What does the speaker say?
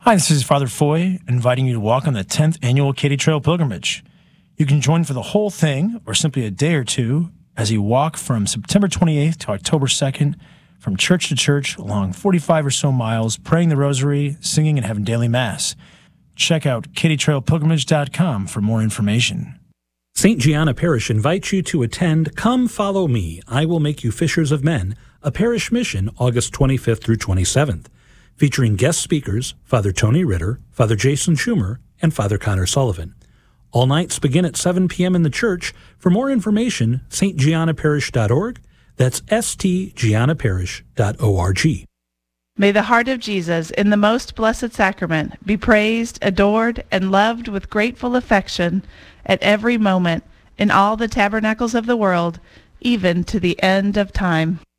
Hi, this is Father Foy, inviting you to walk on the 10th annual Katy Trail Pilgrimage. You can join for the whole thing, or simply a day or two, as you walk from September 28th to October 2nd, from church to church, along 45 or so miles, praying the rosary, singing, and having daily Mass. Check out katytrailpilgrimage.com for more information. St. Gianna Parish invites you to attend Come Follow Me, I Will Make You Fishers of Men, a parish mission August 25th through 27th, featuring guest speakers Father Tony Ritter, Father Jason Schumer, and Father Connor Sullivan. All nights begin at 7 p.m. in the church. For more information, stgiannaparish.org. That's stgiannaparish.org. May the heart of Jesus in the most blessed sacrament be praised, adored, and loved with grateful affection at every moment in all the tabernacles of the world, even to the end of time.